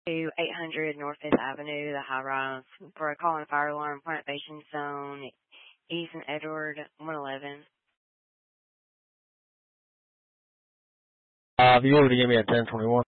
to 800 North 5th Avenue, the high rise, for a call and fire alarm, front facing zone, East and Edward, 111. If you were to give me a 1021.